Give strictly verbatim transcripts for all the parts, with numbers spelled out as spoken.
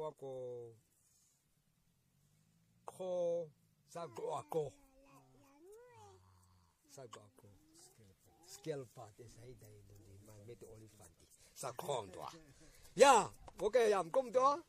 qua cô cô sao gọi cô sao gọi cô scale part is hay đây đồ gì mà mấy tụi olifant sao con đó ya ok làm công đó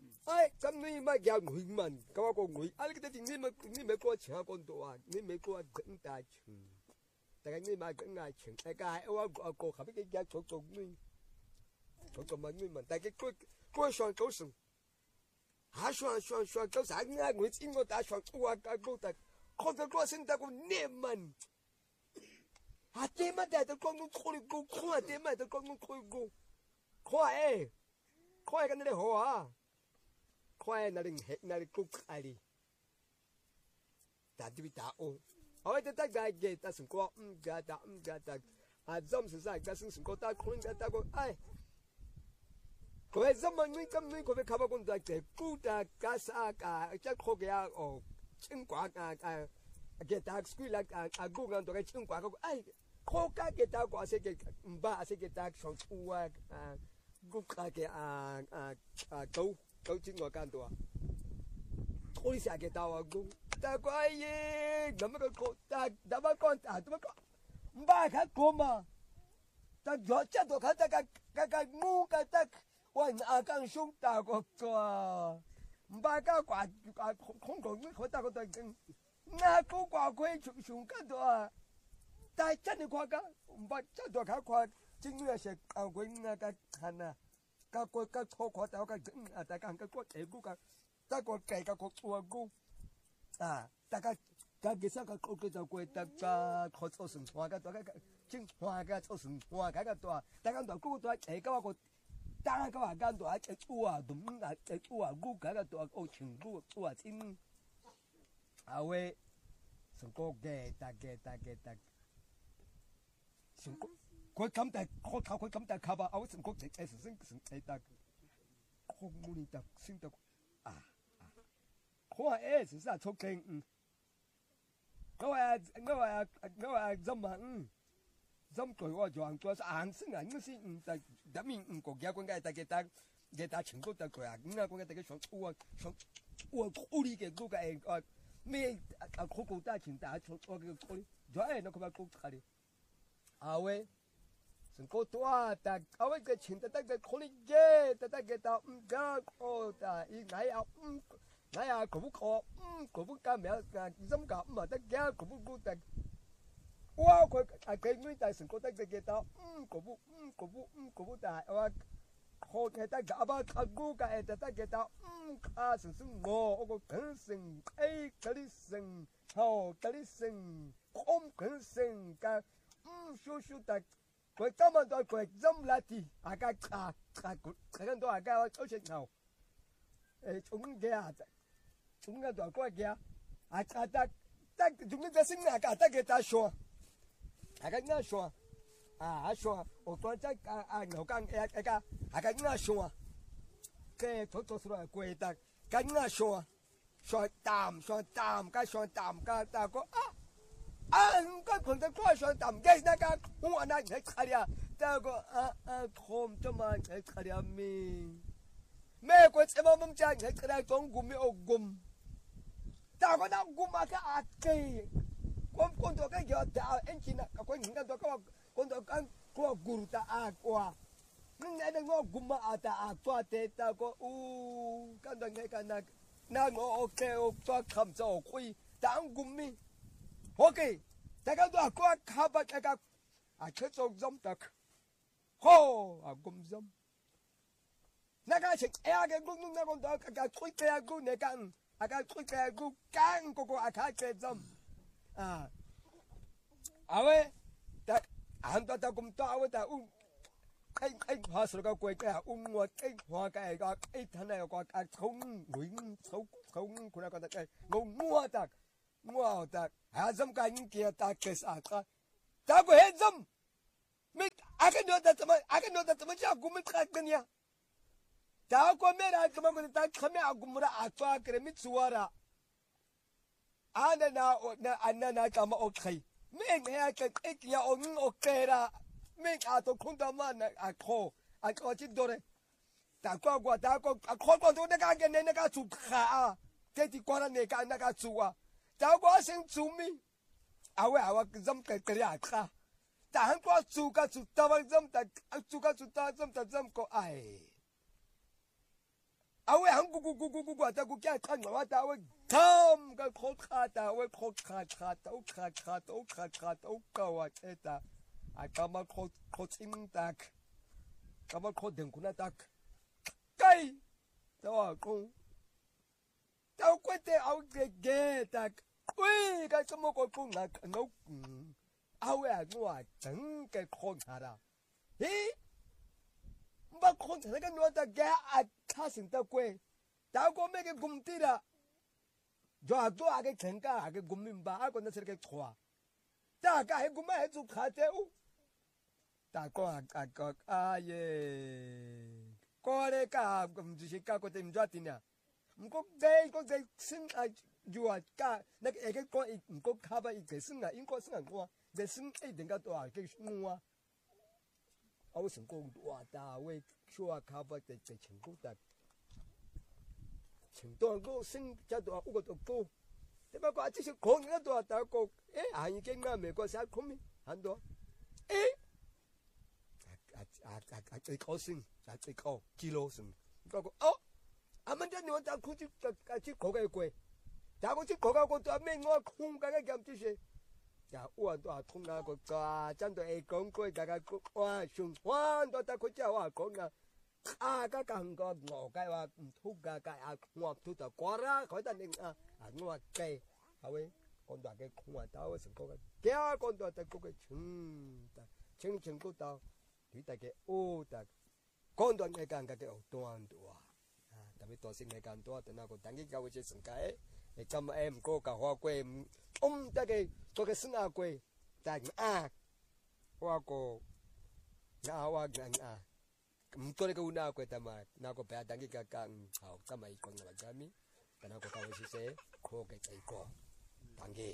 ai cầm ni mà giao người mình có con người ai cái tình ni mà ni mấy cô chả con đó ni mấy cô dẫn ta chừngแต่นี่มาก็ง่ายเฉยแต่ก็ให้ว่าเอาโกขับไปแก่โฉกงนี่โฉกมันนี่มันแต่ก็กล้วยกล้วยชวนเขาส่งหาชวนชวนชวนเขาสายง่ายเหมือนอิงก็ตาชวนตัวก็กูแต่คนจะกลัวสิ่งแต่กูเนี่ยมันหาเจ้ามาแต่ตะกงกูคุยกูคุยเจ้ามาตะกงกูคุยกูคุยเอ้คุยกันได้หัวคุยนั่นเองเห็นนั่นกูใครดิแต่ที่ตาโอเอาไว้แต่ตาไก่เกตาสุนก็อืมกาตาอืมกาตาอาจอมสุดท้ายก็สุนสุนก็ตาคนกาตาก็ไอ้ก็ไอ้จอมมันนี่ก็นี่ก็ไปขับคนตาเจ็บกูตากาซากาจะโคกยาโอ้ชิงกว่ากาอ่าเกตาสกุลกาอากูกันตัวไอ้ชิงกว่าก็ไอ้โคกาเกตาก็อาศัยเกตบ้าอาศัยเกตาชงตัวอ่ากูกาเกอ่าอ่าอ่าเขาเขาชิงกว่ากันตัวคนที่สักเกตาว่ากูแต่ก็ไอ้ยังไม่ก็กูแต่แต่ว่าก่อนแต่แต่ว่าก็บ้าแค่กูมาแต่ยอดจัดตัวเขาแต่ก็ก็ก็งูก็แต่วันอาการชุ่มตาก็ตัวบ้าก็กว่าคงคงไม่เขาแต่ก็ตัวจริงน่ากูกว่าคุยชุ่มชุ่มกันตัวแต่จัดนี่กว่าก็บ้าจัดตัวเขากว่าจริงเนี่ยเสียเอาคุยน่าก็หันนะก็กูก็โทรขอแต่ก็จริงแต่การก็กูเอ๋กูก็แต่ก็แก่ก็กูตัวกูอ่าแต่ก็การกิจการก็ก็จะกวยแต่ก็เขา做生活个ตัวก็จริงว่าก็做生活个ตัวแต่ก็ตัวกูตัวเอ๋ก็ว่ากูตาก็ว่ากันตัวไอ้ตัวดุมอ่ะไอ้ตัวกูก็ตัวโอ้ชิงกูตัวจริงเอาไว้สังก็แก่ตาแก่ตาแก่ตาสังก็คนคำแต่คนเขาคนคำแต่เขาว่าเอาสังก็ไอ้สิ่งสิ่งไอ้ตาคงมูนี่ตาสิ่งตาอ่าเขาว่าเอ๊ะสิ่งสัตว์ชกเก่งเขาว่าเขาว่าเขาว่าจำมันจำตัวว่าจวนตัวอ่านสิ่งอ่ะนี่สิแต่แต่มีก็แก่คนแก่แต่แก่ตาแก่ตาชิงก็แต่ก็อ่ะนี่คนแก่แต่ก็ชงอ้วนชงอ้วนคู่ดีแก่กูก็เองก็ไม่อ่ะคู่กูตาชิงตาชงอ้วนก็คู่ดีจ้าเอ๋นก็มาคู่ขาดิเอาไว้สิ่งก็ตัวแต่เอาไว้ก็ชิงแต่แต่ก็คู่ดีแก่แต่แต่แก่ตาอืมก็โอ้แต่อีกไหนเอาอืมไหนอ่ะกูบุกคออืมกูบุกการเมืองการจำกับมาแต่แก่กูบุกกูแต่ว้าวคนอ่ะเก่งไม่แต่สิ่งก็แต่แก่ตาอืมกูบุกอืมกูบุกอืมกูบุกแต่ว่าคนแก่แต่กับว่ากูก็เอแต่แต่แก่ตาอืมอ่ะสิ่งสิ่งโง่โอ้ก็เก่งสิ่งไอ้กะลิสิ่งโหกะลิสิ่งคมเก่งสิ่งก็อืมชูชูแต่กูจำมันตัวกูจำลาทีอ่ะก็อ่ะอ่ะกูกันตัวอ่ะก็เอาเช่นเขาเอ้ชงแก่ชงกันตัวก็แก่อ่ะแต่แต่แต่จุดนี้จะสิ่งไหนก็แต่แก่ตาชัวอ่ะก็น่าชัวอ่ะชัวโอ้ตัวจะอ่ะอ่ะเหงากันเอ๊ะเอ๊ะก็อ่ะก็น่าชัวแก่ทศสุรกูเอตักก็น่าชัวชัวตามชัวตามก็ชัวตามก็แต่ก็อ่ะอ่ะก็คนจะก็ชัวตามแก่นะก็หัวนั่นให้ขยันแต่ก็อ่ะอ่ะคมจะมาให้ขยันมีแม่ก็จะมามึงจะให้ขยันต้องกุมไม่อกกุมแต่ก็ต้องกุมมาแค่อาเกยคนคนตัวก็เยอะแต่เอ็นจินะก็คนหนึ่งกันตัวก็คนตัวกันก็กุรุตาอากว่ามึงไงนั่งงอกุมมาอาตาอากว่าเตตาก็อู้กันตัวไงกันนักนั่งโอเคโอตัวคำจะคุยแต่อังกุมมีโอเคแต่กันตัวก็ขับไปกันอาเชื่อจงจำตักโอ้อากุมจำนักการเช็คเออาเกกุมนักคนตัวกันคุยเกย์กุเนี่ยกันอาการคุยเกย์กุกันก็ก็อาการเกย์จำอ่าเอาไว้แต่อันตัวตะกุมตัวเอาไว้แต่อุ้งไอ้ไอ้พอสุดก็กวยแก่อุ้งวัวไอ้หัวแก่ก็ไอ้ท่านไหนก็อาชงหนุ่ยชงชงคุณก็ตะไอ้งงงัวตักงัวตักหาจำกันเกี่ยตักเกษาก็แต่ก็เห็นจำไม่อาการโดนแต่ทำไมอาการโดนแต่ทำไมจะกุมไม่ขัดกันเนี่ยแต่ก็ไม่ได้ก็มันก็ตักขมิ้นกุมระอาตัวกระมิดสัวระอันนั้นนะอันนั้นนะก็มาโอเคไม่เห็นไอ้ไอ้ยาองโอเคละไม่อาตัวคุณตามันอ่ะโคอ่ะก็จิตโดน ta kwa kwa ta ko ko ko to ka ke ne ka tsu kha te ti kwa ne ka na ka tsuwa ta ko sing tsu mi awe awa zam ka kriya kha ta han ko tsu ka tsu ta wa zam ta tsu ka tsu ta zam ta zam ko ai awe han gu gu gu gu gu ta ku kya kha wa ta we tham ka kho kha ta we kho kha kha ta u kha kha ta u kha kha ta u ka wa eta a ka ma kho kho tsim tak ka ma kho den kuna tak kai ta wa ko ta ku te au ge ge tak ui ka mo ko ku na no awe a no a chang ke kho ra hi ba kho na ka no ta ga a ta sin ta kwe ta ko me ke gum ti ra jo a to a ke chen ka a ke gum min ba a ko na ser ke chwa ta ka he gum ma he zu kha te u ta ko a a a ye ko le ka gum ji ka ko te mja ti na mko de ko de sin a ju a ka na ke ke ko mko ka ba i ke sin na in ko sin ko de sin e de ga to a ke nu a a wo sin ko wa ta we shu a ka ba de de chen ko ta chen to ko sin ja to a u ko to ko de ba ko a chi ko ni to a ta ko e a ni ke nga me ko sa ko mi han do e a a a a a ko sin a a ko kilo sin ko ko oh 아만데 니한테 굳이 같이 거가에 거에 다고치 거가고 또 맹어 콩가게 감지시 야 우한도 아 통나고 까 짠도 에 건거에 다가 와 슝환도 다 고자 와 건가 아가 간거 뭐가 와 통가가 아 콩업도 다 과라 거기다 내가 아 누가 깨 하왜 건도 아게 콩아 다워서 거가 깨야 건도 다 거기 층다 층층도 다 뒤다게 오다 건도 내가 안 가게 또한도 와 tapi to sin ngày càng to từ nào còn tăng cái cao trên sân cái để cho mà em cô cả hoa quê ông ta cái có cái sân à quê tại à hoa cô na hoa ngang à có cái u nào quê ta mà nào có bé tăng cái cả càng hậu ta mày còn là cái mi cái nào có cao trên xe cô cái cái cô tăng cái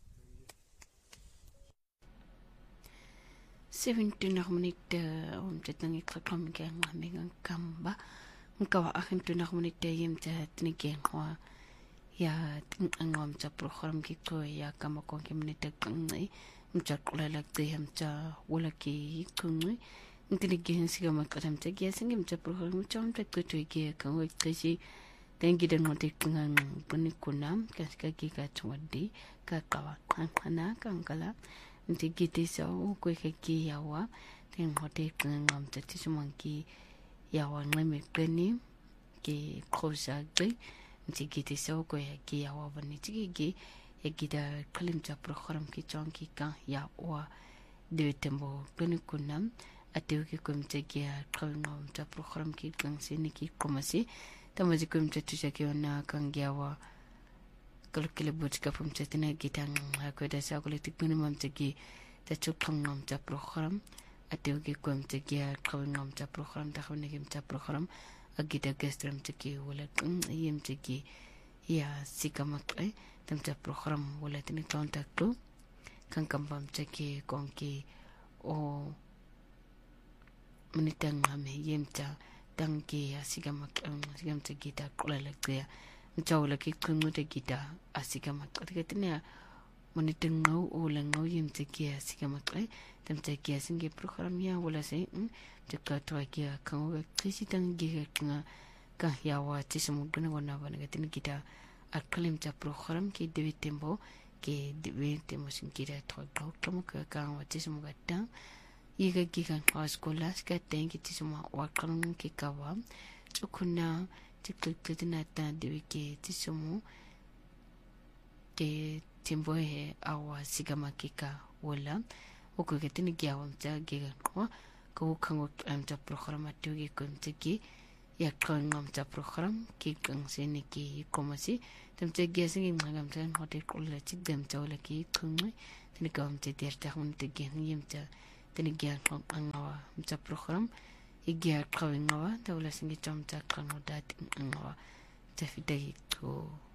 seventeen minute om chatang ikakam kaya ngamingang kamba ngkawa akin tunak minute yim cha tinigeng wa ya ngam cha program ki ko ya kama ko ki minute kangai mcha kulala te yam cha wala ki kungai tinigeng siga makam cha ge singim cha program cha am cha to ge kan wa kashi tengi den mo te kangang punikunam ka ka ki ka chwadi ka kawa khana kangala ntigiti sa o ko ki yawa ten hote ngam cha ti sumanki yawa ngame peni ki khosa gbe ntigiti sa ko ya ki yawa bani tigi e gida kalim cha program ki chonki ka ya wa de tembo peni kunam ate ki kum cha ki ngam cha program ki kan sini ki komasi tamaji kum cha tu cha ki na kan yawa kalau kile buat ka pum cha tina gitang ko da sa ko le tik peni mam cha ki ta chuk ngam cha program ate ki kum cha ki ngam cha program ta khone ki cha program agida gestram cha ki wala yem cha ki ya sikamak ai tam cha program wala tini contact tu kan kampam cha ki kon ki o menitang ame yem cha tang ki ya sikamak sigam cha ki ta kula la ya mchaw la ki kun ta ki ta asikamak ta tini menitang ngau o la ngau yem cha ki ya sikamak ai tam cha ki singe program ya wala sai jika tu aki kang kisi tang gi ka ka yawa ti semuduna wana wana gatin kita akalim cha program ki dewi tembo ki dewi tembo sing kita to to kamu ka kang wa ti semugata iga gi kan sekolah ska teng ki ti semua wakang ki kawa chukuna tiklik tina ta dewi ki ti semu ke tembo he awa sigama ki ka wala oku gatin gi awam cha gi ko ko kango am cha program atu gi kum tiki ya kan ngam cha program ki kang sene ki komasi tam cha gi sing ngam cha hotel ko la chi dem cha la ki kungi tini kam cha der ta hun te gi yim cha tini gi kan ngawa cha program i gi ka ngawa ta wala sing cha cha kan odat ngawa ta fidai to